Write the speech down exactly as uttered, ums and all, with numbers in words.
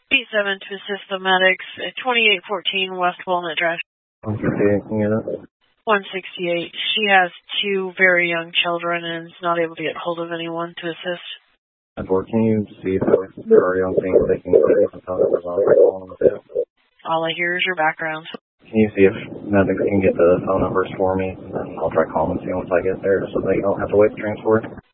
P seven to assist the medics at twenty-eight fourteen West Walnut Drive. one sixty-eight, can you get it? one sixty-eight. She has two very young children and is not able to get hold of anyone to assist. Or can you see if they're already on scene so they can see if the phone numbers on the phone with it? All I hear is your background. Can you see if medics can get the phone numbers for me? And then I'll try calling them see once I get there so they don't have to wait for transport.